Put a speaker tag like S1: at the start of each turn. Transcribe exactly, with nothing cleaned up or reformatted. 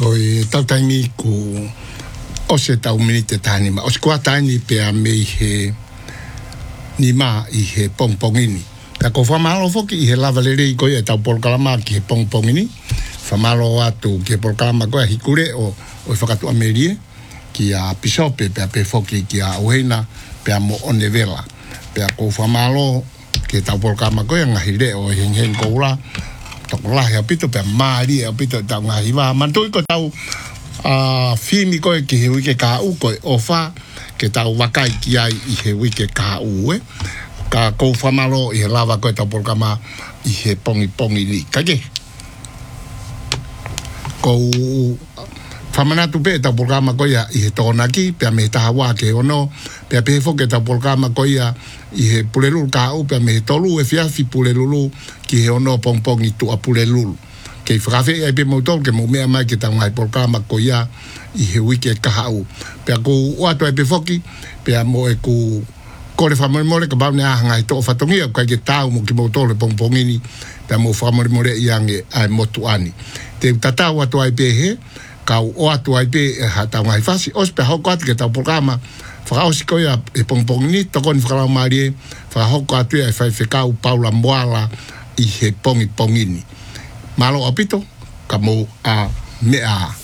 S1: ko e tau taimi ku o se tau mini te tani ma o se kua tani pe a me he ni ma i he pongpongini ta ko famalo foki i he lava lere i ko e tau polkalama ki he pongpongini famalo atu ki he polkalama ko e hikure o o whakatu amerie ki a pisope pe a pe foki ki a uheina pe a mo onevela pe a ko famalo ki tau polkalama ko e ngahire o heng heng koura toko lahi a pito pe a maari a pito tau ngahi wa mantui ko tau a fimi ko ki he wike ka u ko o fa ke tau wakai ki ai i he wike ka u e ka ko famalo i he lava ko tau polkama i he pongi pongi li kage ko famana tu pe tau polkama ko ia i he tona ki pe me ta wa ke ono pe pe fo ke tau polkama ko ia i he pulelu ka u pe me tolu e fia fi pulelu ki he ono pong pongi tu a pulelu ke frafe e pe motor ke mo mea mai ke tau ngai polkama ko ia i he wike ka u pe ko o ato e pe foki pe mo e ku ko le famole mole ka ba na ngai to fatongi ka ke tau mo ki motor le pong pongini pe mo famole mole iange ai motu ani te tata o ato ai pe he ka o ato ai pe ha tau ngai fasi os pe ho ko at ke tau polkama fa o si ko ia e pong pongini to kon fra marie fa ho ko atu e fa fe ka u paula moala i he pongi pongini malo apito kamo a mea